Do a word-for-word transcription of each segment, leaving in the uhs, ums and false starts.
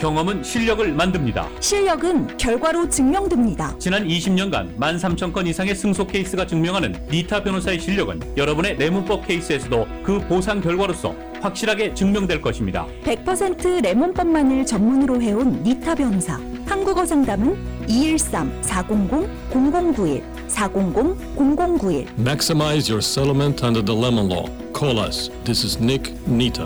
경험은 실력을 만듭니다. 실력은 결과로 증명됩니다. 지난 이십 년간 만 삼천 건 이상의 승소 케이스가 증명하는 니타 변호사의 실력은 여러분의 내문법 케이스에서도 그 보상 결과로서 확실하게 증명될 것입니다. 백 퍼센트 레몬법만을 전문으로 해온 니타 변호사. 한국어 상담은 이일삼 사공공 공공구일 사공공 공공구일. Maximize your settlement under the Lemon Law. Call us. This is Nick Nita.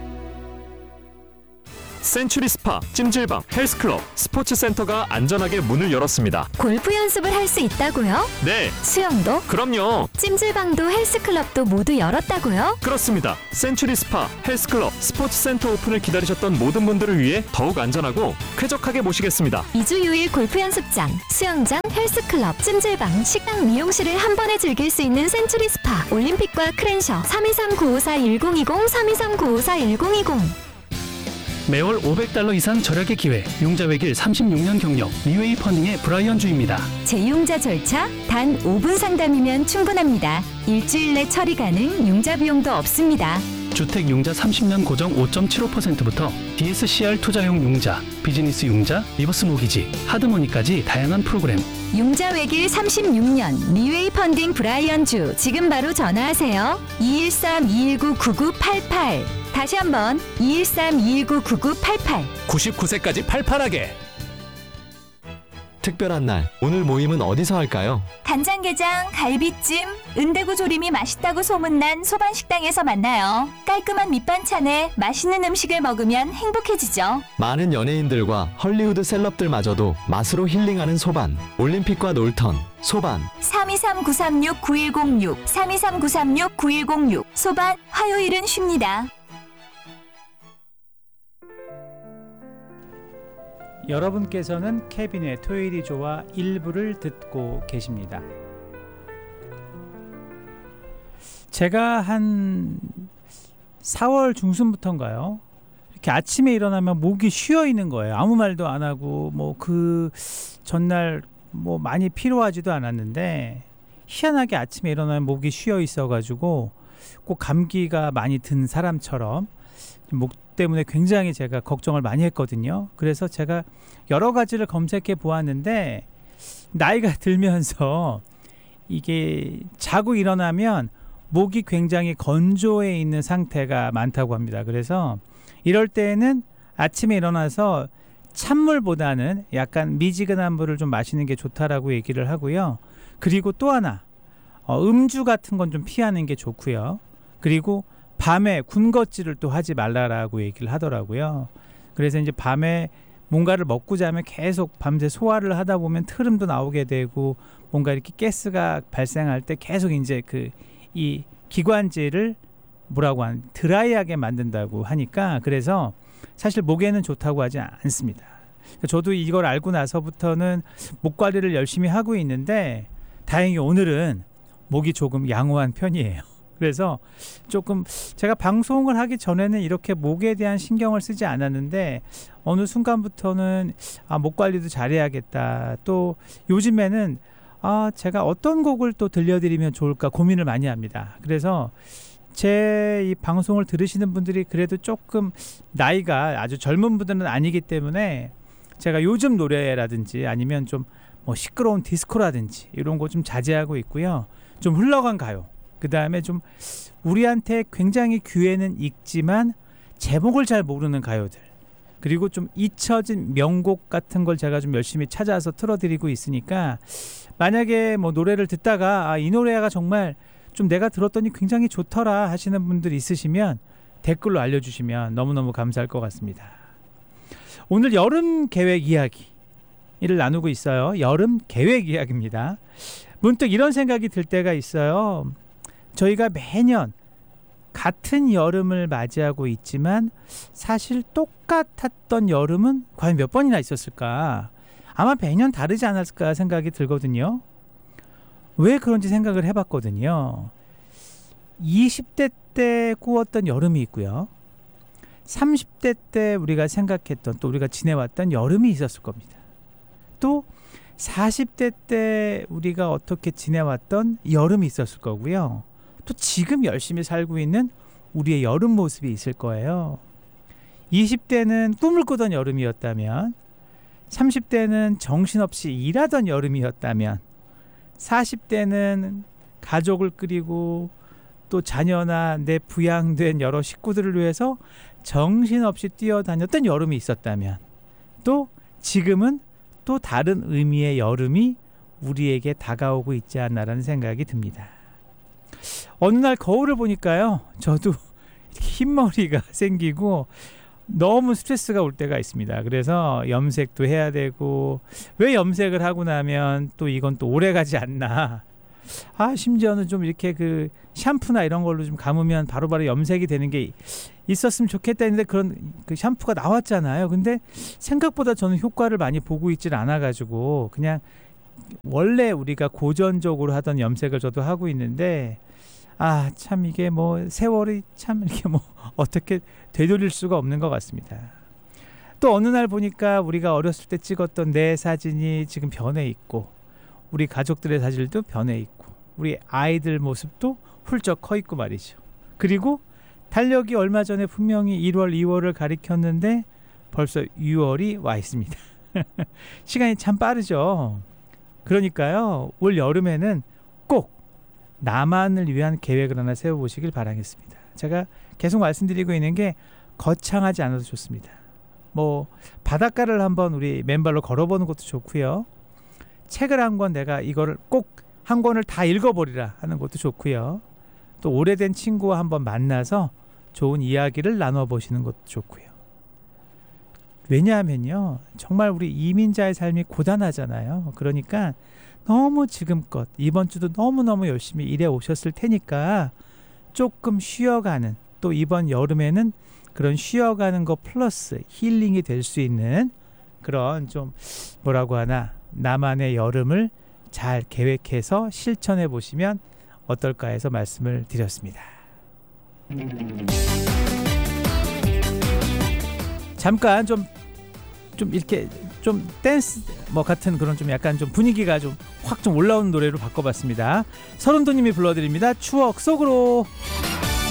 센츄리 스파, 찜질방, 헬스클럽, 스포츠센터가 안전하게 문을 열었습니다. 골프 연습을 할 수 있다고요? 네. 수영도? 그럼요. 찜질방도 헬스클럽도 모두 열었다고요? 그렇습니다. 센츄리 스파, 헬스클럽, 스포츠센터 오픈을 기다리셨던 모든 분들을 위해 더욱 안전하고 쾌적하게 모시겠습니다. 이 주 유 일 골프 연습장, 수영장, 헬스클럽, 찜질방, 식당, 미용실을 한 번에 즐길 수 있는 센츄리 스파. 올림픽과 크랜셔 삼이삼 구오사 일공이공 삼이삼 구오사 일공이공. 매월 오백 달러 이상 절약의 기회, 융자 외길 삼십육 년 경력, 리웨이 펀딩의 브라이언 주입니다. 재융자 절차 단 오 분 상담이면 충분합니다. 일주일 내 처리 가능, 융자 비용도 없습니다. 주택 융자 삼십 년 고정 오 점 칠오 퍼센트부터 디에스씨알 투자용 융자, 비즈니스 융자, 리버스 모기지, 하드머니까지 다양한 프로그램. 융자 외길 삼십육 년 리웨이 펀딩 브라이언 주. 지금 바로 전화하세요. 이일삼 이일구 구구팔팔. 다시 한번 이일삼 이일구 구구팔팔. 구십구 세까지 팔팔하게. 특별한 날, 오늘 모임은 어디서 할까요? 간장게장, 갈비찜, 은대구 조림이 맛있다고 소문난 소반식당에서 만나요. 깔끔한 밑반찬에 맛있는 음식을 먹으면 행복해지죠. 많은 연예인들과 헐리우드 셀럽들마저도 맛으로 힐링하는 소반. 올림픽과 놀턴, 소반. 삼이삼 구삼육 구일공육 삼이삼 구삼육 구일공육. 소반, 화요일은 쉽니다. 여러분께서는 케빈의 토요일이 좋아 일부를 듣고 계십니다. 제가 한 사월 중순부터인가요? 이렇게 아침에 일어나면 목이 쉬어 있는 거예요. 아무 말도 안 하고 뭐 그 전날 뭐 많이 피로하지도 않았는데 희한하게 아침에 일어나면 목이 쉬어 있어가지고 꼭 감기가 많이 든 사람처럼 목 때문에 굉장히 제가 걱정을 많이 했거든요. 그래서 제가 여러 가지를 검색해 보았는데 나이가 들면서 이게 자고 일어나면 목이 굉장히 건조해 있는 상태가 많다고 합니다. 그래서 이럴 때는 아침에 일어나서 찬물보다는 약간 미지근한 물을 좀 마시는 게 좋다라고 얘기를 하고요. 그리고 또 하나 어, 음주 같은 건 좀 피하는 게 좋고요. 그리고 밤에 군것질을 또 하지 말라라고 얘기를 하더라고요. 그래서 이제 밤에 뭔가를 먹고 자면 계속 밤새 소화를 하다 보면 트름도 나오게 되고 뭔가 이렇게 가스가 발생할 때 계속 이제 그 이 기관지를 뭐라고 한 드라이하게 만든다고 하니까 그래서 사실 목에는 좋다고 하지 않습니다. 저도 이걸 알고 나서부터는 목 관리를 열심히 하고 있는데 다행히 오늘은 목이 조금 양호한 편이에요. 그래서 조금 제가 방송을 하기 전에는 이렇게 목에 대한 신경을 쓰지 않았는데 어느 순간부터는 아, 목 관리도 잘해야겠다. 또 요즘에는 아, 제가 어떤 곡을 또 들려드리면 좋을까 고민을 많이 합니다. 그래서 제 이 방송을 들으시는 분들이 그래도 조금 나이가 아주 젊은 분들은 아니기 때문에 제가 요즘 노래라든지 아니면 좀 뭐 시끄러운 디스코라든지 이런 거 좀 자제하고 있고요. 좀 흘러간 가요. 그 다음에 좀 우리한테 굉장히 귀에는 익지만 제목을 잘 모르는 가요들, 그리고 좀 잊혀진 명곡 같은 걸 제가 좀 열심히 찾아서 틀어드리고 있으니까 만약에 뭐 노래를 듣다가 아, 이 노래가 정말 좀 내가 들었더니 굉장히 좋더라 하시는 분들 있으시면 댓글로 알려주시면 너무너무 감사할 것 같습니다. 오늘 여름 계획 이야기를 나누고 있어요. 여름 계획 이야기입니다. 문득 이런 생각이 들 때가 있어요. 저희가 매년 같은 여름을 맞이하고 있지만 사실 똑같았던 여름은 과연 몇 번이나 있었을까? 아마 매년 다르지 않았을까 생각이 들거든요. 왜 그런지 생각을 해봤거든요. 이십 대 때 꾸었던 여름이 있고요. 삼십 대 때 우리가 생각했던 또 우리가 지내왔던 여름이 있었을 겁니다. 또 사십 대 때 우리가 어떻게 지내왔던 여름이 있었을 거고요. 또 지금 열심히 살고 있는 우리의 여름 모습이 있을 거예요. 이십 대는 꿈을 꾸던 여름이었다면, 삼십 대는 정신없이 일하던 여름이었다면, 사십 대는 가족을 꾸리고 또 자녀나 내 부양된 여러 식구들을 위해서 정신없이 뛰어다녔던 여름이 있었다면, 또 지금은 또 다른 의미의 여름이 우리에게 다가오고 있지 않나라는 생각이 듭니다. 어느 날 거울을 보니까요, 저도 이렇게 흰머리가 생기고 너무 스트레스가 올 때가 있습니다. 그래서 염색도 해야 되고, 왜 염색을 하고 나면 또 이건 또 오래 가지 않나. 아, 심지어는 좀 이렇게 그 샴푸나 이런 걸로 좀 감으면 바로바로 염색이 되는 게 있었으면 좋겠다 했는데, 그런 그 샴푸가 나왔잖아요. 근데 생각보다 저는 효과를 많이 보고 있질 않아 가지고 그냥 원래 우리가 고전적으로 하던 염색을 저도 하고 있는데, 아, 참 이게 뭐 세월이 참 이렇게 뭐 어떻게 되돌릴 수가 없는 것 같습니다. 또 어느 날 보니까 우리가 어렸을 때 찍었던 내 사진이 지금 변해 있고, 우리 가족들의 사진도 변해 있고, 우리 아이들 모습도 훌쩍 커 있고 말이죠. 그리고 달력이 얼마 전에 분명히 일월, 이월을 가리켰는데 벌써 유월이 와 있습니다. 시간이 참 빠르죠. 그러니까요, 올 여름에는 꼭 나만을 위한 계획을 하나 세워보시길 바라겠습니다. 제가 계속 말씀드리고 있는 게 거창하지 않아도 좋습니다. 뭐 바닷가를 한번 우리 맨발로 걸어보는 것도 좋고요. 책을 한 권 내가 이거를 꼭 한 권을 다 읽어버리라 하는 것도 좋고요. 또 오래된 친구와 한번 만나서 좋은 이야기를 나눠보시는 것도 좋고요. 왜냐하면요, 정말 우리 이민자의 삶이 고단하잖아요. 그러니까 너무 지금껏 이번 주도 너무너무 열심히 일해 오셨을 테니까 조금 쉬어가는, 또 이번 여름에는 그런 쉬어가는 거 플러스 힐링이 될 수 있는 그런 좀 뭐라고 하나, 나만의 여름을 잘 계획해서 실천해 보시면 어떨까 해서 말씀을 드렸습니다. 잠깐 좀 좀 이렇게 좀 댄스 뭐 같은 그런 좀 약간 좀 분위기가 좀 확 좀 올라오는 노래로 바꿔봤습니다. 서른도님이 불러드립니다. 추억 속으로.